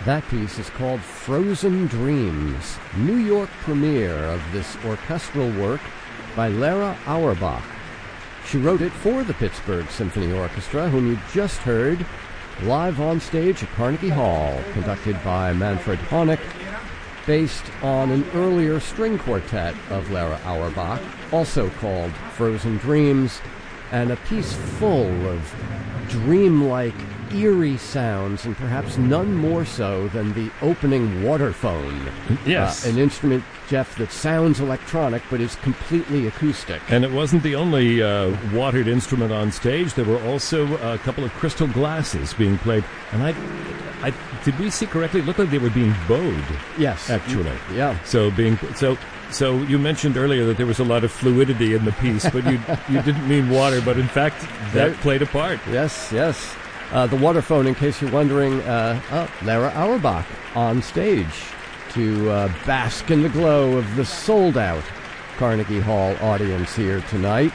That piece is called Frozen Dreams, New York premiere of this orchestral work by Lara Auerbach. She wrote it for the Pittsburgh Symphony Orchestra, whom you just heard live on stage at Carnegie Hall, conducted by Manfred Honeck, based on an earlier string quartet of Lara Auerbach, also called Frozen Dreams, and a piece full of dreamlike, eerie sounds, and perhaps none more so than the opening waterphone. Yes. An instrument, Jeff, that sounds electronic but is completely acoustic. And it wasn't the only watered instrument on stage. There were also a couple of crystal glasses being played. And I did we see correctly? It looked like they were being bowed. Yes. Actually. Yeah. So you mentioned earlier that there was a lot of fluidity in the piece, but you didn't mean water, but in fact that played a part. Yes. The waterphone, in case you're wondering, Lara Auerbach on stage to bask in the glow of the sold-out Carnegie Hall audience here tonight.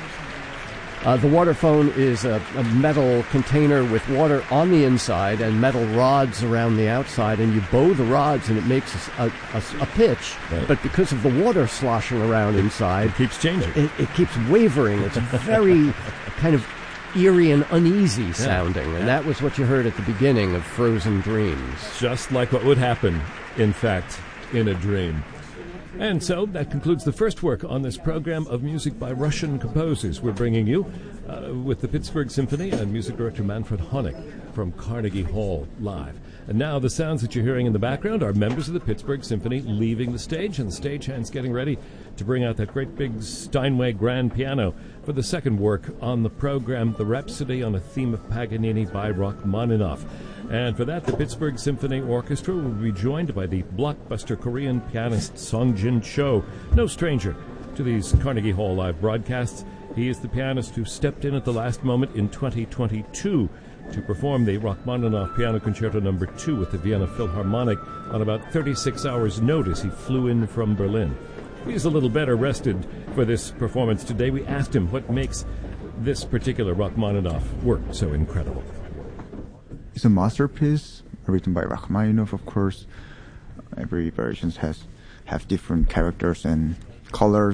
The waterphone is a metal container with water on the inside and metal rods around the outside, and you bow the rods and it makes a pitch. Right. But because of the water sloshing around inside, it keeps changing. It keeps wavering. It's very kind of eerie and uneasy sounding, and that was what you heard at the beginning of Frozen Dreams. Just like what would happen, in fact, in a dream. And so that concludes the first work on this program of music by Russian composers. We're bringing you with the Pittsburgh Symphony and music director Manfred Honeck from Carnegie Hall live. And now the sounds that you're hearing in the background are members of the Pittsburgh Symphony leaving the stage, and the stagehands getting ready to bring out that great big Steinway grand piano for the second work on the program, the Rhapsody on a Theme of Paganini by Rachmaninoff. And for that, the Pittsburgh Symphony Orchestra will be joined by the blockbuster Korean pianist Song-Jin Cho, no stranger to these Carnegie Hall live broadcasts. He is the pianist who stepped in at the last moment in 2022 to perform the Rachmaninoff Piano Concerto No. 2 with the Vienna Philharmonic on about 36 hours' notice. He flew in from Berlin. He's a little better rested for this performance today. We asked him what makes this particular Rachmaninoff work so incredible. It's a masterpiece written by Rachmaninoff, of course. Every version have different characters and colors.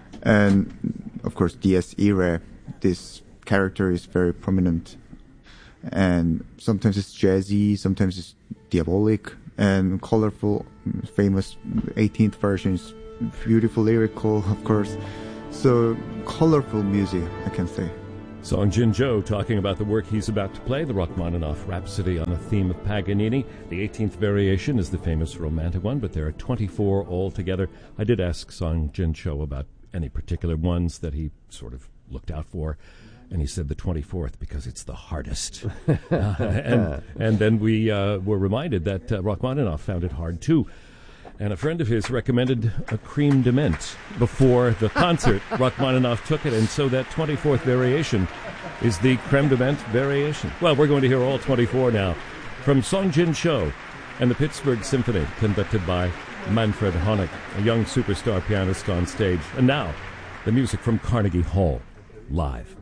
And, of course, DS era, this character is very prominent. And sometimes it's jazzy, sometimes it's diabolic and colorful. Famous 18th version is beautiful, lyrical, of course. So, colorful music, I can say. Song-Jin Cho talking about the work he's about to play, the Rachmaninoff Rhapsody on a Theme of Paganini. The 18th variation is the famous romantic one, but there are 24 altogether. I did ask Song-Jin Cho about any particular ones that he sort of looked out for, and he said the 24th because it's the hardest. And then we were reminded that Rachmaninoff found it hard too. And a friend of his recommended a creme de menthe before the concert. Rachmaninoff took it, and so that 24th variation is the creme de menthe variation. Well, we're going to hear all 24 now from Song-Jin Cho and the Pittsburgh Symphony, conducted by Manfred Honeck, a young superstar pianist on stage. And now, the music from Carnegie Hall, live.